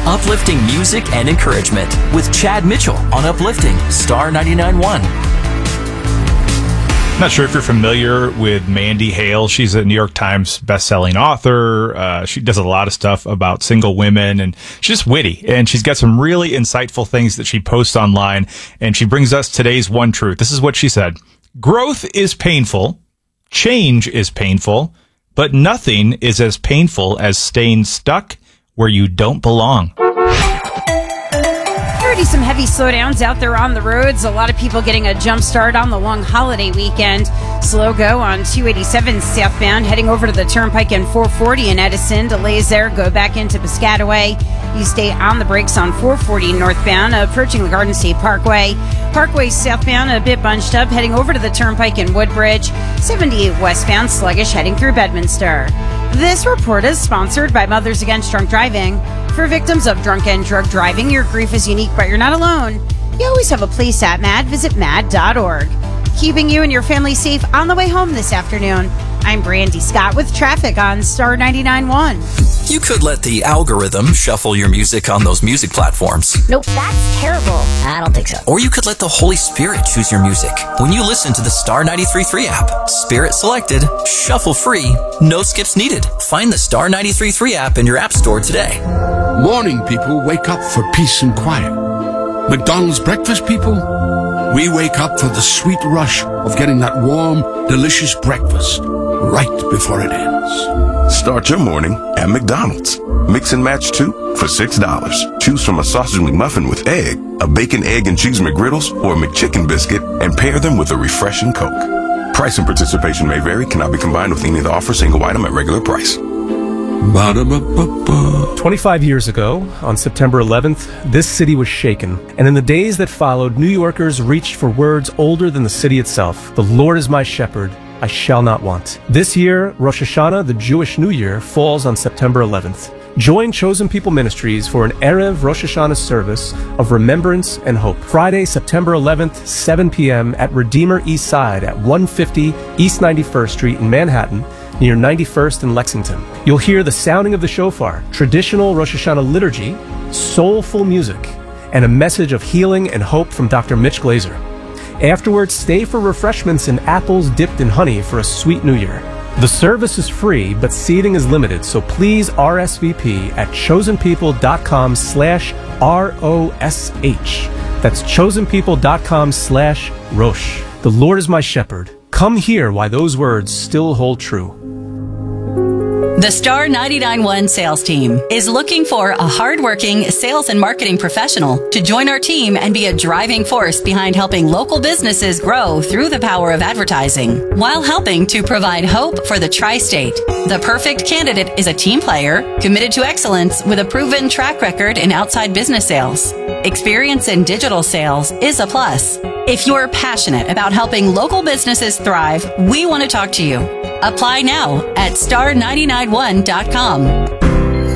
Uplifting music and encouragement with Chad Mitchell on Uplifting Star 99.1. Not sure if you're familiar with Mandy Hale. She's a New York Times best-selling author. She does a lot of stuff about single women, and she's just witty. And she's got some really insightful things that she posts online. And she brings us today's one truth. This is what she said. Growth is painful. Change is painful. But nothing is as painful as staying stuck where you don't belong. Already some heavy slowdowns out there on the roads. A lot of people getting a jump start on the long holiday weekend. Slow go on 287 southbound, heading over to the Turnpike and 440 in Edison. Delays there, go back into Piscataway. You stay on the brakes on 440 northbound, approaching the Garden State Parkway. Parkway southbound, a bit bunched up, heading over to the Turnpike and Woodbridge. 78 westbound, sluggish, heading through Bedminster. This report is sponsored by Mothers Against Drunk Driving. For victims of drunk and drug driving, your grief is unique, but you're not alone. You always have a place at MAD. Visit MAD.org. Keeping you and your family safe on the way home this afternoon. I'm Brandy Scott with traffic on Star 99.1. You could let the algorithm shuffle your music on those music platforms. Nope, that's terrible. I don't think so. Or you could let the Holy Spirit choose your music. When you listen to the Star 93.3 app, Spirit selected, shuffle free, no skips needed. Find the Star 93.3 app in your app store today. Morning people wake up for peace and quiet. McDonald's breakfast people, we wake up for the sweet rush of getting that warm, delicious breakfast right before it ends. Start your morning at McDonald's. Mix and match 2 for $6. Choose from a sausage McMuffin with egg, a bacon, egg, and cheese McGriddles, or a McChicken biscuit, and pair them with a refreshing Coke. Price and participation may vary, cannot be combined with any of the offer, single item at regular price. 25 years ago, on September 11th, this city was shaken. And in the days that followed, New Yorkers reached for words older than the city itself. The Lord is my shepherd, I shall not want. This year, Rosh Hashanah, the Jewish New Year, falls on September 11th. Join Chosen People Ministries for an Erev Rosh Hashanah service of remembrance and hope. Friday, September 11th, 7 p.m. at Redeemer East Side at 150 East 91st Street in Manhattan, near 91st and Lexington. You'll hear the sounding of the shofar, traditional Rosh Hashanah liturgy, soulful music, and a message of healing and hope from Dr. Mitch Glazer. Afterwards, stay for refreshments and apples dipped in honey for a sweet New Year. The service is free, but seating is limited, so please RSVP at chosenpeople.com/ROSH. That's chosenpeople.com/Rosh. The Lord is my shepherd. Come hear why those words still hold true. The Star 99.1 sales team is looking for a hardworking sales and marketing professional to join our team and be a driving force behind helping local businesses grow through the power of advertising, while helping to provide hope for the tri-state. The perfect candidate is a team player committed to excellence with a proven track record in outside business sales. Experience in digital sales is a plus. If you're passionate about helping local businesses thrive, we want to talk to you. Apply now at star991.com.